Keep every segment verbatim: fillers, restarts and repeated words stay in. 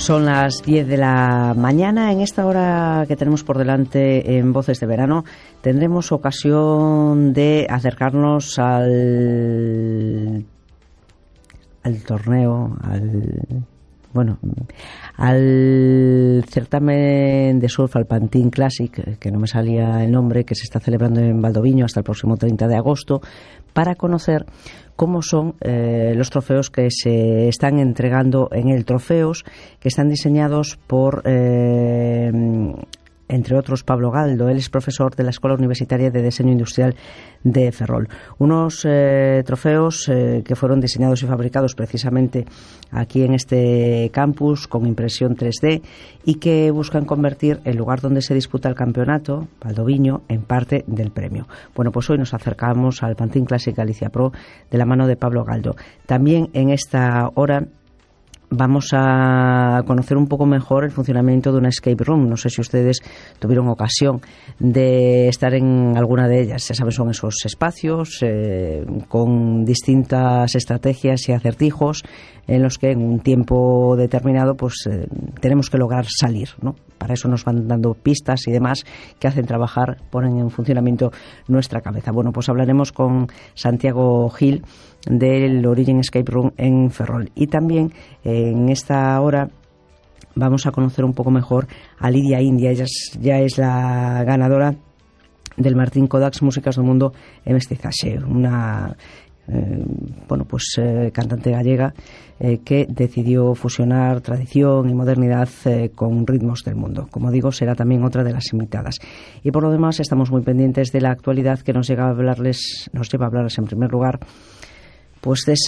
Son las diez de la mañana. En esta hora que tenemos por delante en Voces de Verano tendremos ocasión de acercarnos al, al torneo, al... Bueno, al certamen de surf, al Pantin Classic, que no me salía el nombre, que se está celebrando en Valdoviño hasta el próximo treinta de agosto, para conocer cómo son eh, los trofeos que se están entregando en el Trofeos, que están diseñados por... Eh, entre otros, Pablo Galdo. Él es profesor de la Escuela Universitaria de Diseño Industrial de Ferrol. Unos eh, trofeos eh, que fueron diseñados y fabricados precisamente aquí en este campus con impresión tres D y que buscan convertir el lugar donde se disputa el campeonato, Valdoviño, en parte del premio. Bueno, pues hoy nos acercamos al Pantin Classic Galicia Pro de la mano de Pablo Galdo. También en esta hora vamos a conocer un poco mejor el funcionamiento de una escape room. No sé si ustedes tuvieron ocasión de estar en alguna de ellas. Ya saben, son esos espacios eh, con distintas estrategias y acertijos en los que en un tiempo determinado pues eh, tenemos que lograr salir, ¿no? Para eso nos van dando pistas y demás que hacen trabajar, ponen en funcionamiento nuestra cabeza. Bueno, pues hablaremos con Santiago Gil del Origin Escape Room en Ferrol. Y también eh, en esta hora vamos a conocer un poco mejor a Lidia India. Ella es, ya es la ganadora del Martín Kodaks Músicas do Mundo en Mestizaxe, una eh, bueno pues eh, cantante gallega eh, que decidió fusionar tradición y modernidad eh, con ritmos del mundo. Como digo, será también otra de las invitadas. Y por lo demás estamos muy pendientes de la actualidad que nos llega a hablarles, nos lleva a hablarles en primer lugar pues de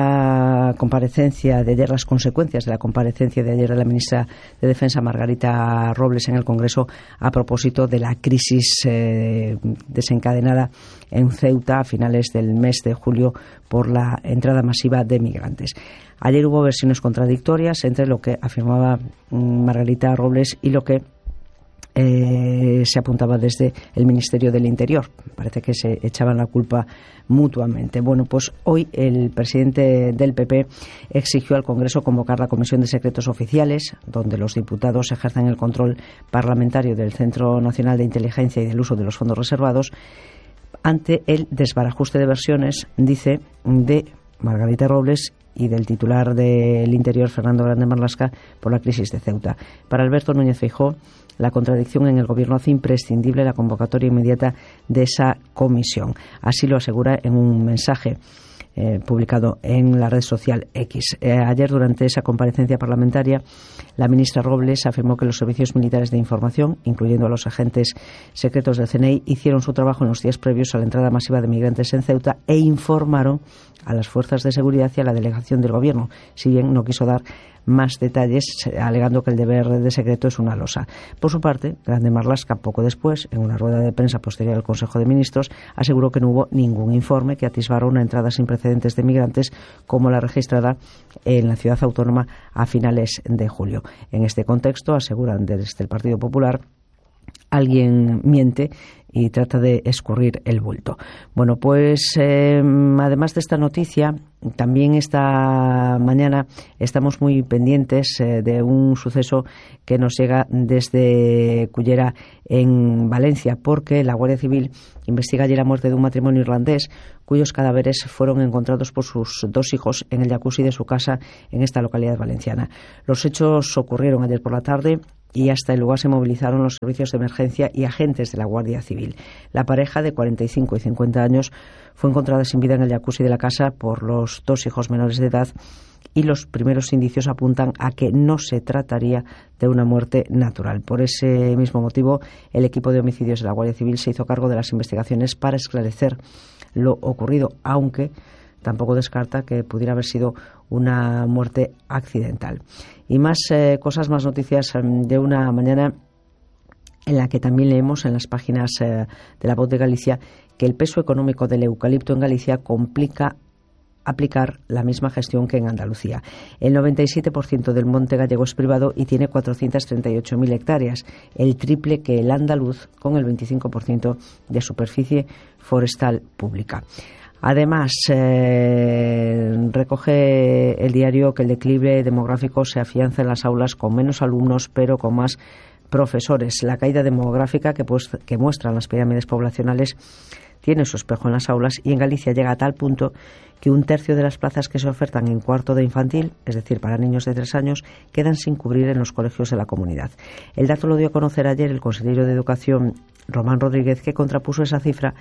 esa comparecencia de ayer, las consecuencias de la comparecencia de ayer de la ministra de Defensa Margarita Robles en el Congreso a propósito de la crisis eh, desencadenada en Ceuta a finales del mes de julio por la entrada masiva de migrantes. Ayer hubo versiones contradictorias entre lo que afirmaba Margarita Robles y lo que Eh, se apuntaba desde el Ministerio del Interior. Parece que se echaban la culpa mutuamente. Bueno, pues hoy el presidente del P P exigió al Congreso convocar la Comisión de Secretos Oficiales, donde los diputados ejerzan el control parlamentario del Centro Nacional de Inteligencia y del uso de los fondos reservados, ante el desbarajuste de versiones, dice, de Margarita Robles y del titular del Interior, Fernando Grande Marlaska, por la crisis de Ceuta. Para Alberto Núñez Feijóo, la contradicción en el Gobierno hace imprescindible la convocatoria inmediata de esa comisión. Así lo asegura en un mensaje eh, publicado en la red social X. Eh, ayer, durante esa comparecencia parlamentaria, la ministra Robles afirmó que los servicios militares de información, incluyendo a los agentes secretos del C N I, hicieron su trabajo en los días previos a la entrada masiva de migrantes en Ceuta e informaron a las fuerzas de seguridad y a la delegación del Gobierno, si bien no quiso dar más detalles, alegando que el deber de secreto es una losa. Por su parte, Grande Marlaska, poco después, en una rueda de prensa posterior al Consejo de Ministros, aseguró que no hubo ningún informe que atisbara una entrada sin precedentes de migrantes como la registrada en la ciudad autónoma a finales de julio. En este contexto, aseguran desde el Partido Popular, alguien miente y trata de escurrir el bulto. Bueno, pues eh, además de esta noticia, también esta mañana estamos muy pendientes eh, de un suceso que nos llega desde Cullera, en Valencia, porque la Guardia Civil investiga allí la muerte de un matrimonio irlandés cuyos cadáveres fueron encontrados por sus dos hijos en el jacuzzi de su casa en esta localidad valenciana. Los hechos ocurrieron ayer por la tarde y hasta el lugar se movilizaron los servicios de emergencia y agentes de la Guardia Civil. La pareja, de cuarenta y cinco y cincuenta años, fue encontrada sin vida en el jacuzzi de la casa por los dos hijos menores de edad y los primeros indicios apuntan a que no se trataría de una muerte natural. Por ese mismo motivo, el equipo de homicidios de la Guardia Civil se hizo cargo de las investigaciones para esclarecer lo ocurrido, aunque tampoco descarta que pudiera haber sido una muerte accidental. Y más eh, cosas, más noticias de una mañana en la que también leemos en las páginas eh, de La Voz de Galicia que el peso económico del eucalipto en Galicia complica aplicar la misma gestión que en Andalucía. El noventa y siete por ciento del monte gallego es privado y tiene cuatrocientas treinta y ocho mil hectáreas, el triple que el andaluz, con el veinticinco por ciento de superficie forestal pública. Además, eh, recoge el diario que el declive demográfico se afianza en las aulas con menos alumnos, pero con más profesores. La caída demográfica que, pues, que muestran las pirámides poblacionales tiene su espejo en las aulas, y en Galicia llega a tal punto que un tercio de las plazas que se ofertan en cuarto de infantil, es decir, para niños de tres años, quedan sin cubrir en los colegios de la comunidad. El dato lo dio a conocer ayer el consejero de Educación, Román Rodríguez, que contrapuso esa cifra